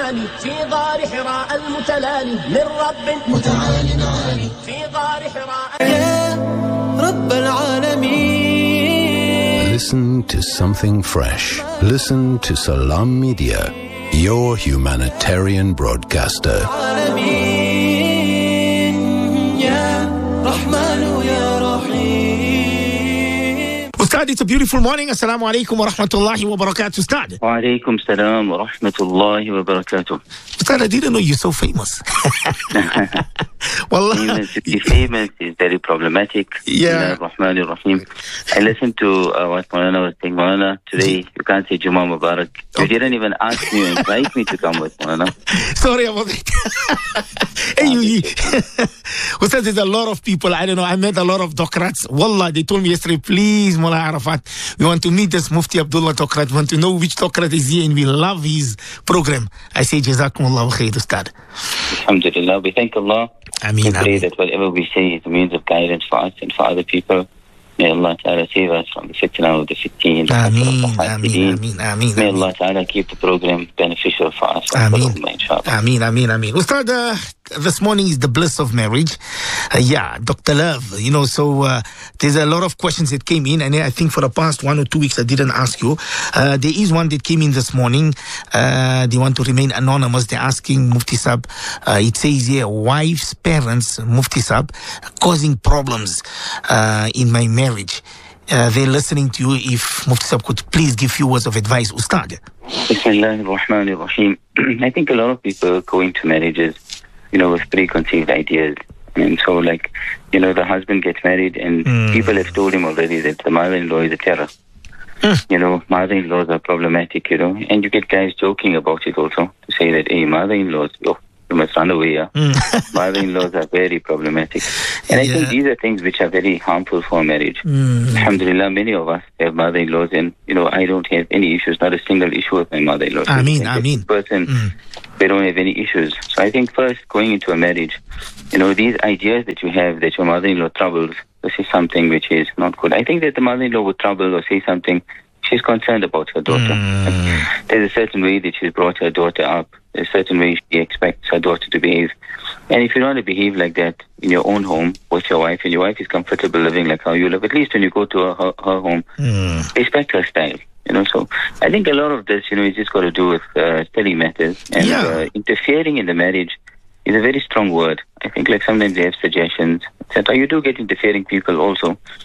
عالي في غار حراء المتلالي من رب متعال عالي في غار حراء يا رب العالمين. Listen to something fresh. Listen to Salam Media, your humanitarian broadcaster. Ustad, it's a beautiful morning. Assalamu alaikum wa rahmatullahi wa barakatuh, Ustad. Wa alaikum salam wa rahmatullahi wa barakatuh. Ustad, I didn't know you're so famous. Wallah. To be famous is very problematic. Yeah. Rahman Rahim. I listened to what Maulana was saying. Maulana, today you can't say Jummah Mubarak. You didn't even ask me or invite me to come with Maulana. Sorry about that. Hey, Ustad, there's a lot of people. I don't know. I met a lot of doctorats. Wallah, they told me yesterday, please, Mullah Arafat, we want to meet this Mufti Abdullah Doctorat. We want to know which doctorate is he, and we love his program. I say, Jazakumullah khair, Ustad. Alhamdulillah. We thank Allah. Ameen. We pray that whatever we say is a means of guidance for us and for other people. May Allah Ta'ala save us from the fitna of the fitteen. Ameen. May Allah Ta'ala keep the program beneficial for us. Ameen. Ustad, this morning is the bliss of marriage. Dr. Love, so there's a lot of questions that came in, and I think for the past 1 or 2 weeks I didn't ask you. There is one that came in this morning. They want to remain anonymous. They're asking Mufti Sab, it says here, wife's parents, Mufti Sab, causing problems in my marriage. They're listening to you. If Mufti Sab could please give few words of advice, Ustad. Bismillahir Rahmanir Rahim. I think a lot of people go into marriages with preconceived ideas. And so, the husband gets married and people have told him already that the mother-in-law is a terror. Mother-in-laws are problematic, and you get guys joking about it also, to say that, hey, mother-in-laws, you must run away, Mother-in-laws are very problematic. And I think these are things which are very harmful for marriage. Alhamdulillah, many of us have mother-in-laws, and, I don't have any issues, not a single issue with my mother-in-law. Ameen. They don't have any issues. So I think first, going into a marriage, these ideas that you have that your mother-in-law troubles, this is something which is not good. I think that the mother-in-law would trouble or say something, she's concerned about her daughter. There's a certain way that she's brought her daughter up. There's a certain way she expects her daughter to behave. And if you don't want to behave like that in your own home with your wife, and your wife is comfortable living like how you live, at least when you go to her home, respect her style. So I think a lot of this, it's just got to do with silly matters. And interfering in the marriage is a very strong word. I think sometimes they have suggestions, etc. You do get interfering people also.